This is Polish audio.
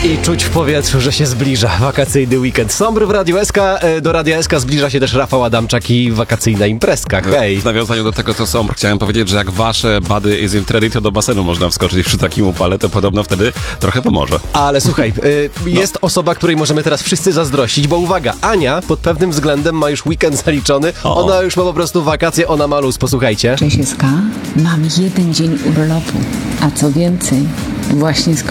I czuć w powietrzu, że się zbliża wakacyjny weekend. Sombr w Radiu SK, do Radia SK zbliża się też Rafał Adamczak i wakacyjna imprezka. Hej! W nawiązaniu do tego, co Sombr, chciałem powiedzieć, że jak wasze body isn't ready, to do basenu można wskoczyć przy takim upale, to podobno wtedy trochę pomoże. Ale słuchaj, jest osoba, której możemy teraz wszyscy zazdrościć, bo uwaga, Ania pod pewnym względem ma już weekend zaliczony, ona już ma po prostu wakacje, ona ma luz, posłuchajcie. Cześć SK, mam 1 dzień urlopu, a co więcej, właśnie skończyłem